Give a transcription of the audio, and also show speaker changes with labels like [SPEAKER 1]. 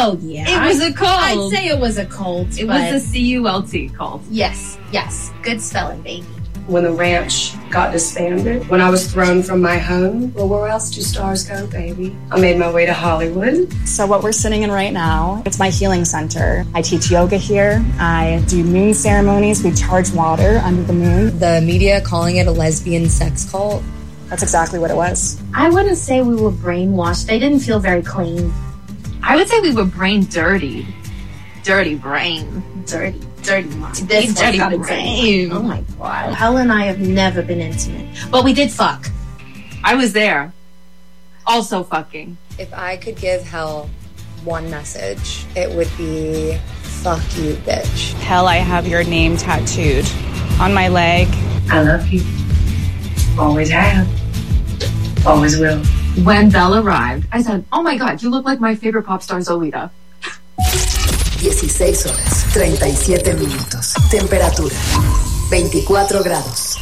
[SPEAKER 1] Oh, yeah.
[SPEAKER 2] It was a cult.
[SPEAKER 1] I'd say it was a cult.
[SPEAKER 2] It was a C-U-L-T cult.
[SPEAKER 1] Yes, yes. Good spelling, baby.
[SPEAKER 3] When the ranch got disbanded, when I was thrown from my home, well, where else do stars go, baby? I made my way to Hollywood.
[SPEAKER 4] So what we're sitting in right now, it's my healing center. I teach yoga here. I do moon ceremonies. We charge water under the moon.
[SPEAKER 5] The media calling it a lesbian sex cult.
[SPEAKER 4] That's exactly what it was.
[SPEAKER 1] I wouldn't say we were brainwashed. They didn't feel very clean.
[SPEAKER 2] I would say we were brain dirtied. Dirty brain.
[SPEAKER 1] Dirty mind.
[SPEAKER 2] This dirty brain.
[SPEAKER 1] Oh my God. Hell and I have never been intimate. But we did fuck.
[SPEAKER 2] I was there. Also fucking.
[SPEAKER 5] If I could give hell one message, it would be, fuck you, bitch.
[SPEAKER 4] Hell, I have your name tattooed on my leg.
[SPEAKER 3] I love you. Always have. Always will.
[SPEAKER 2] When Belle arrived, I said, oh my God, you look like my favorite pop star, Zolita.
[SPEAKER 6] 16 horas, 37 minutos. Temperatura, 24 grados.